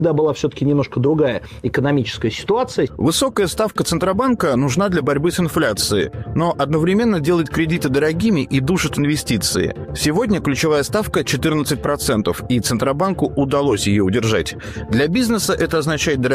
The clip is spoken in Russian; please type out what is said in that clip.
Да, была все-таки немножко другая экономическая ситуация. Высокая ставка Центробанка нужна для борьбы с инфляцией, но одновременно делает кредиты дорогими и душит инвестиции. Сегодня ключевая ставка 14%, и Центробанку удалось ее удержать. Для бизнеса это означает дорогие